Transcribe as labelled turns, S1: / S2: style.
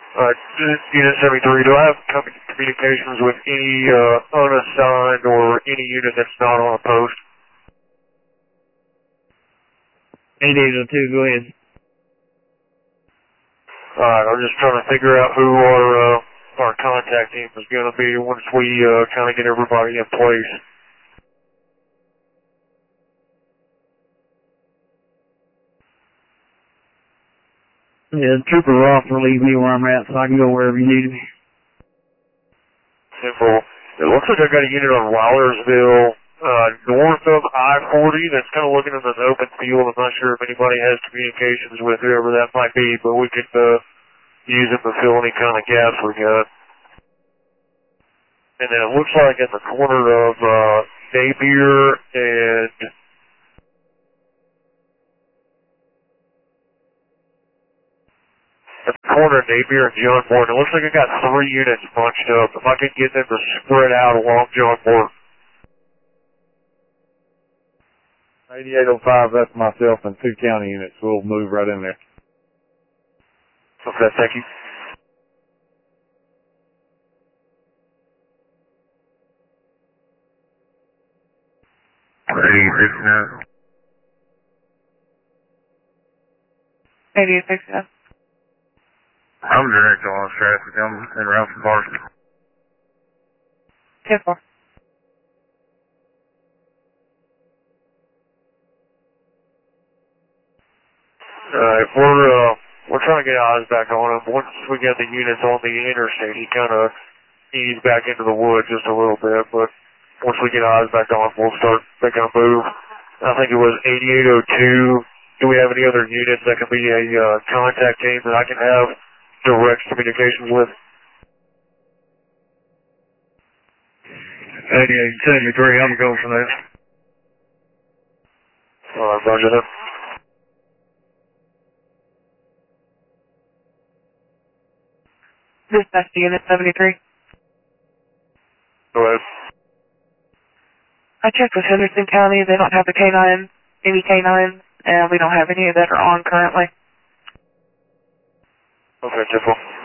S1: Unit 73, do I have communications with any unassigned or any unit that's not on a post?
S2: 8802, go ahead.
S1: Alright, I'm just trying to figure out who our contact team is going to be once we kind of get everybody in place.
S2: Yeah, Trooper Ross will leave me where I'm at so I can go wherever you need me.
S1: Simple. It looks like I got a unit on Wildersville, north of I-40 that's kind of looking at an open field. I'm not sure if anybody has communications with whoever that might be, but we could use it to fill any kind of gaps we got. And then it looks like at the corner of Napier and Napier and John Bourne, it looks like I got 3 units bunched up. If I could get them to spread out along John Bourne.
S3: 8805, that's myself and 2 county units. We'll move right in there.
S1: Okay, thank you.
S4: Ready, 69.
S5: 8869.
S4: I'm direct on traffic. I'm in route from Barstow.
S5: 10-4.
S1: Alright, we're trying to get eyes back on him. Once we get the units on the interstate, he kind of eased back into the woods just a little bit, but once we get eyes back on, we'll start making a move. I think it was 8802. Do we have any other units that can be a contact team that I can have direct communications with?
S3: 8873, I'm going for that.
S1: Alright, roger that.
S5: Dispatch to Unit 73.
S1: Go ahead.
S5: I checked with Henderson County. They don't have the K9, any K9, and we don't have any that are on currently.
S1: Okay, simple.